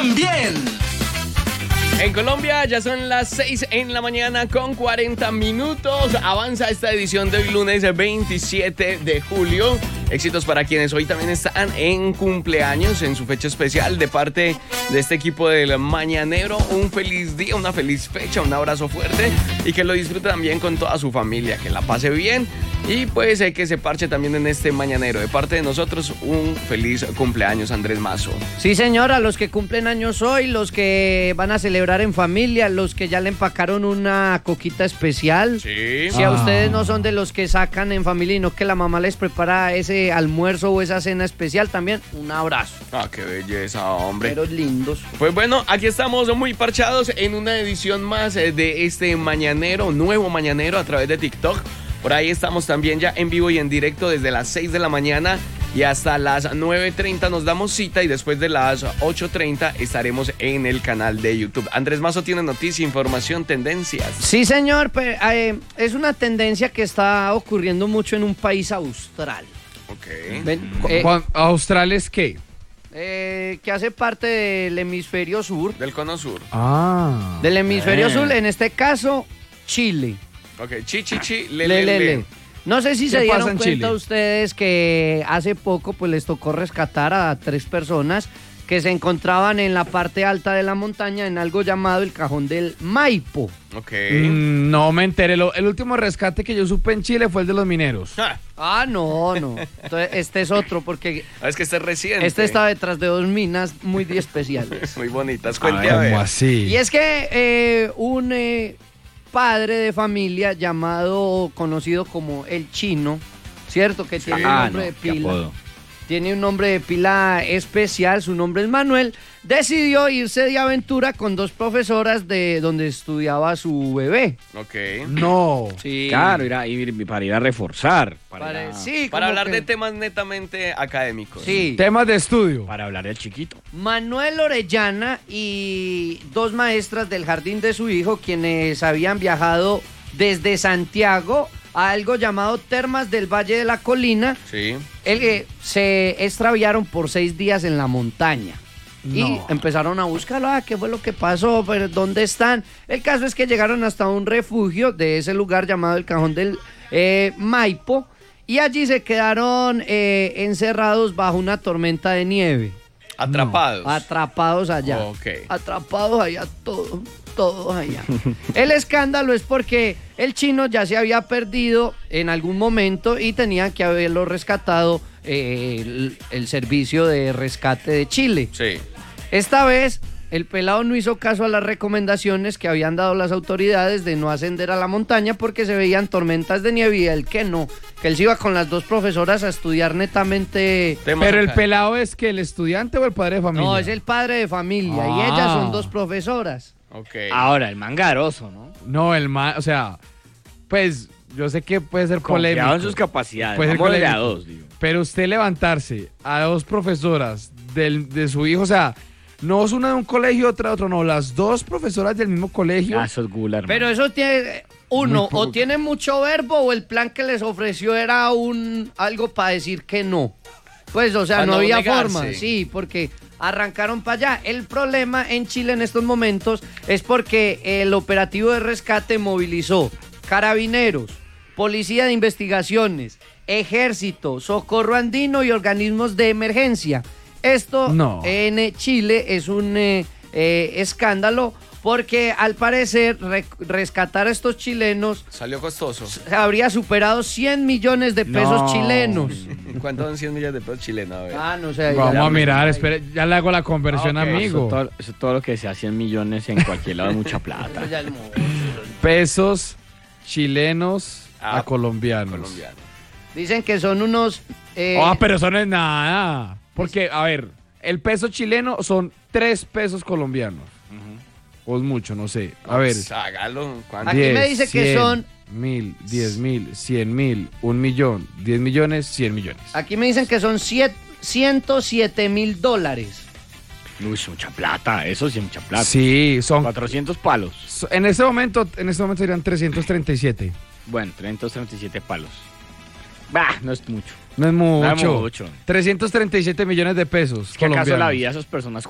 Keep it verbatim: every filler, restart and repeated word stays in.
también. En Colombia ya son las seis en la mañana con cuarenta minutos. Avanza esta edición de hoy lunes veintisiete de julio. Éxitos para quienes hoy también están en cumpleaños, en su fecha especial. De parte de este equipo del Mañanero, un feliz día, una feliz fecha, un abrazo fuerte y que lo disfrute también con toda su familia, que la pase bien y pues eh, que se parche también en este Mañanero. De parte de nosotros, un feliz cumpleaños, Andrés Mazo. Sí, señora, los que cumplen años hoy, los que van a celebrar en familia, los que ya le empacaron una coquita especial. Sí. Si a Ah. ustedes no son de los que sacan en familia y no que la mamá les prepara ese almuerzo o esa cena especial, también un abrazo. Ah, qué belleza, hombre. Pero lindos. Pues bueno, aquí estamos muy parchados en una edición más eh, de este Mañanero, nuevo Mañanero a través de TikTok. Por ahí estamos también ya en vivo y en directo desde las seis de la mañana y hasta las nueve treinta nos damos cita y después de las ocho treinta estaremos en el canal de YouTube. Andrés Mazo tiene noticia, información, tendencias. Sí, señor, pero, eh, es una tendencia que está ocurriendo mucho en un país austral. Ok. Ven, eh, ¿Austral es qué? eh, que hace parte del hemisferio sur. Del cono sur. Ah. Del hemisferio Eh. sur, en este caso, Chile. Ok, chi, chi, chi, le, Le, le, le, le. le. No sé si ¿Qué se pasa dieron en cuenta Chile? ustedes que hace poco pues les tocó rescatar a tres personas que se encontraban en la parte alta de la montaña en algo llamado el Cajón del Maipo. Ok. Mm, no me enteré. Lo- el último rescate que yo supe en Chile fue el de los mineros. Ah, Ah, no, no. Entonces, este es otro porque es que este es reciente. este está detrás de dos minas muy especiales. Muy bonitas. A Cuente ver, a ver. ¿cómo así? Y es que eh, un eh, padre de familia llamado, conocido como el Chino, ¿cierto? Que tiene un Ah, nombre no, de qué pila. apodo. Tiene un nombre de pila especial, su nombre es Manuel. Decidió irse de aventura con dos profesoras de donde estudiaba su bebé. Ok. No. Sí. Claro, ir a- ir- para ir a reforzar. Para, Para, ir a- sí, Para como hablar que- de temas netamente académicos. Sí. Temas de estudio. para hablar del chiquito. Manuel Orellana y dos maestras del jardín de su hijo, quienes habían viajado desde Santiago a algo llamado Termas del Valle de la Colina, Sí. el, eh, se extraviaron por seis días en la montaña. Y No. empezaron a buscarlo, ah, ¿qué fue lo que pasó? ¿Pero dónde están? El caso es que llegaron hasta un refugio de ese lugar llamado el Cajón del eh, Maipo, y allí se quedaron eh, encerrados bajo una tormenta de nieve. Atrapados. Atrapados allá. Ok. Atrapados allá, todos, todos allá. El escándalo es porque el Chino ya se había perdido en algún momento y tenían que haberlo rescatado eh, el, el servicio de rescate de Chile. Sí. Esta vez el pelado no hizo caso a las recomendaciones que habían dado las autoridades de no ascender a la montaña porque se veían tormentas de nieve y él que no, que él se iba con las dos profesoras a estudiar netamente. Temas Pero el acá. pelado es que el estudiante o el padre de familia. No, es el padre de familia y Ah. ellas son dos profesoras. Ok. Ahora, el mangaroso, ¿no? No, el más, o sea, pues yo sé que puede ser polémico. Confiado en sus capacidades. Puede ser Vamos de a polémico. dos, digo. Pero usted levantarse a dos profesoras del, de su hijo, o sea, no es una de un colegio, otra de otro, no, las dos profesoras del mismo colegio. Ah, eso es gula, hermano. Pero eso tiene, uno, Muy poco. o tiene mucho verbo o el plan que les ofreció era un algo para decir que no. Pues, o sea, Pa' no no había negarse. forma, sí, porque arrancaron para allá. El problema en Chile en estos momentos es porque el operativo de rescate movilizó carabineros, policía de investigaciones, ejército, socorro andino y organismos de emergencia. Esto No. en Chile es un eh, eh, escándalo porque al parecer re- rescatar a estos chilenos Salió costoso. habría superado cien millones de pesos No. chilenos. ¿Cuánto son cien millones de pesos chilenos? A ver. Ah, no sé. Vamos ya- a mirar, espere, ya le hago la conversión, Ah, ok. amigo. Eso todo, eso todo lo que sea cien millones en cualquier lado es mucha plata. Eso ya es mo- Pesos chilenos Ah, a colombianos. Colombiano. Dicen que son unos... eh, Ah, pero eso no es nada. Porque, a ver, el peso chileno son tres pesos colombianos. O es mucho, no sé. A ver. Pues, hágalo. ¿Cuánto? Aquí me dice que son- Mil, diez mil, cien mil, un millón, diez millones, cien millones. Aquí me dicen que son siete, ciento siete mil dólares. Uy, es mucha plata, eso sí es mucha plata. Sí, son. cuatrocientos palos. so- En este momento, en este momento serían trescientos treinta y siete. Bueno, trescientos treinta y siete palos. Bah, no es mucho. No es No es mucho. mucho. trescientos treinta y siete millones de pesos ¿Qué acaso colombianos. la vida de esas personas